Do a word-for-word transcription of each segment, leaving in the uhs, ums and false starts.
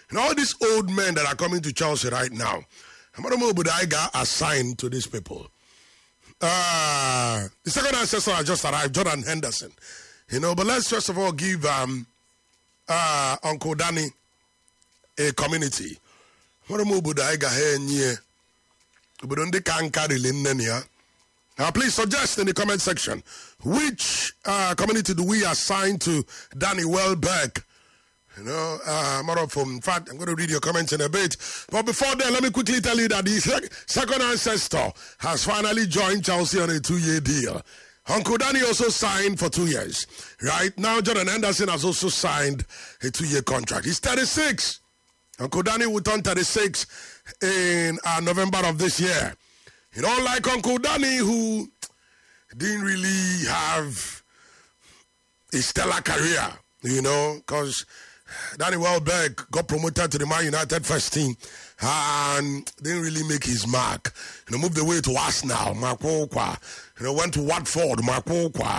And all these old men that are coming to Chelsea right now, Amado Budaiga assigned to these people. Uh, the second ancestor has just arrived, Jordan Henderson. You know, but let's first of all give um, uh, Uncle Danny a community. Amado Budaiga here, Ubudundi can carry Linnenia. Now, please suggest in the comment section which uh, community do we assign to Danny Welbeck. You know, uh, more of, in fact, I'm going to read your comments in a bit. But before that, let me quickly tell you that the sec- second ancestor has finally joined Chelsea on a two-year deal. Uncle Danny also signed for two years. Right now, Jordan Henderson has also signed a two-year contract. He's thirty-six. Uncle Danny will turn thirty-six in uh, November of this year. You know, like Uncle Danny, who didn't really have a stellar career, you know, because Danny Welbeck got promoted to the Man United first team and didn't really make his mark. You know, moved away to Arsenal, Makokwa. You know, went to Watford, Makokwa.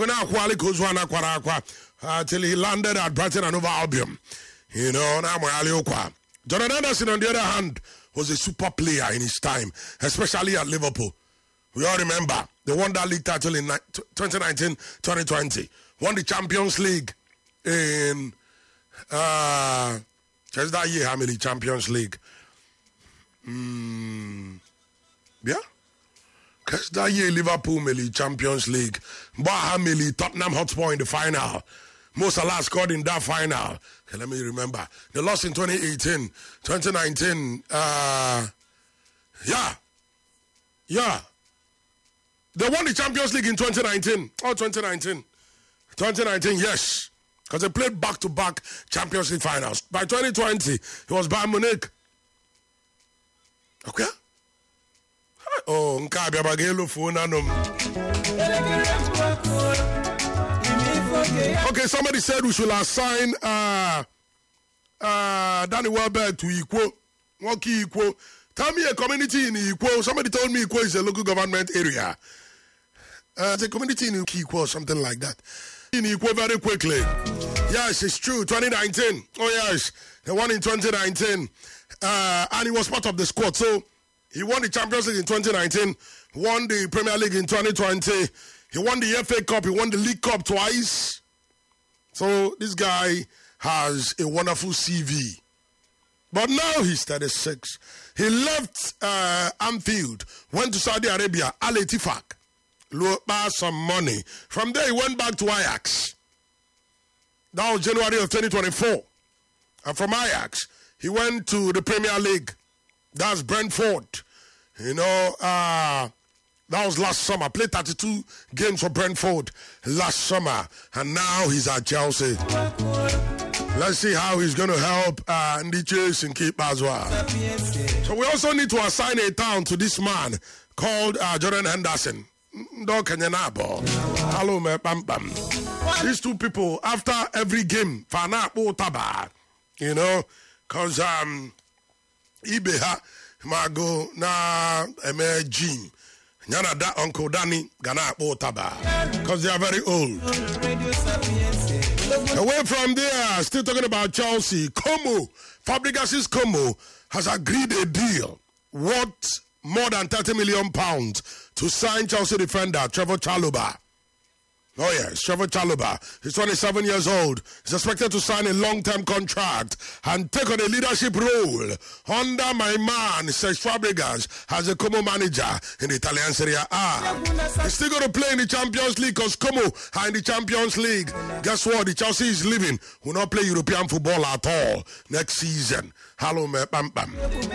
Uh, till he landed at Brighton and Hove Albion. You know, now Okwa. Jordan Henderson, on the other hand, was a super player in his time, especially at Liverpool. We all remember they won that league title in twenty nineteen twenty twenty. Won the Champions League in uh, just that year. How many Champions League? Mm, yeah, because that year Liverpool made Champions League. But made Tottenham Hotspur in the final. Mo Salah scored in that final. Okay, let me remember. They lost in twenty eighteen, twenty nineteen. Uh, yeah. Yeah. They won the Champions League in twenty nineteen. Oh, twenty nineteen. twenty nineteen, yes. Because they played back-to-back Champions League finals. By twenty twenty, it was Bayern Munich. Okay? Oh, Nkabi Abagelo Funanum. Okay, somebody said we should assign uh, uh, Danny Welbeck to Ikwo. What key Ikwo? Tell me a community in Ikwo. Somebody told me Ikwo is a local government area. Uh, it's a community in Ikwo or something like that. In Ikwo very quickly. Yes, it's true. twenty nineteen. Oh, yes. The one in twenty nineteen. Uh, and he was part of the squad. So he won the Champions League in twenty nineteen. Won the Premier League in twenty twenty. He won the F A Cup. He won the League Cup twice. So this guy has a wonderful C V. But now he's thirty-six. He left uh, Anfield, went to Saudi Arabia, Al Ettifaq, lost some money. From there, he went back to Ajax. That was January of twenty twenty-four. And from Ajax, he went to the Premier League. That's Brentford. You know, uh... that was last summer. Played thirty-two games for Brentford last summer. And now he's at Chelsea. Let's see how he's going to help uh, Ndiches and keep as well. So we also need to assign a town to this man called uh, Jordan Henderson. Hello, me bam bam. These two people, after every game, you know, because um, Ibeha, Mago, na Eme Jim. Nyana da Uncle Danny Gana Otaba. Because they are very old. Away from there, still talking about Chelsea. Como, Fabregas's Como has agreed a deal worth more than thirty million pounds to sign Chelsea defender Trevor Chalobah. Oh yes, Trevor Chalobah. He's twenty-seven years old. He's expected to sign a long-term contract and take on a leadership role under my man, Cesc Fabregas, as a Como manager in the Italian Serie A. He's still going to play in the Champions League because Como are in the Champions League. Guess what? The Chelsea is leaving. Will not play European football at all next season. Hello, me, bam, bam.